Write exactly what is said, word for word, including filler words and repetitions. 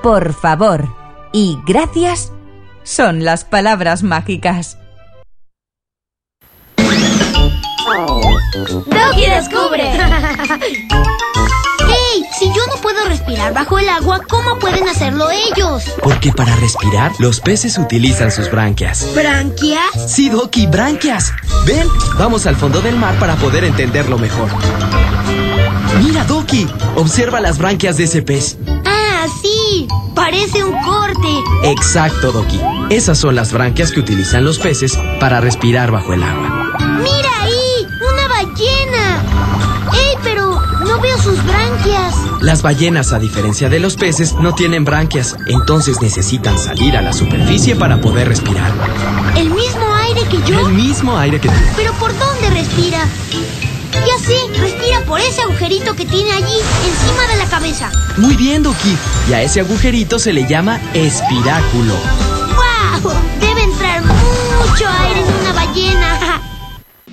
por favor y gracias son las palabras mágicas. ¡Doki descubre! ¡Hey! Si yo no puedo respirar bajo el agua, ¿cómo pueden hacerlo ellos? Porque para respirar, los peces utilizan sus branquias. ¿Branquias? Sí, Doki, branquias. Ven, vamos al fondo del mar para poder entenderlo mejor. Mira, Doki, observa las branquias de ese pez. ¡Ah, sí! Parece un corte. Exacto, Doki. Esas son las branquias que utilizan los peces para respirar bajo el agua. ¡Mira ahí! ¡Una ballena! ¡Ey, pero no veo sus branquias! Las ballenas, a diferencia de los peces, no tienen branquias, entonces necesitan salir a la superficie para poder respirar. ¿El mismo aire que yo? El mismo aire que tú. ¿Pero por dónde respira? Ya sé, respira por ese agujerito que tiene allí, encima de la cabeza. Muy bien, Doki. Y a ese agujerito se le llama espiráculo. ¡Guau!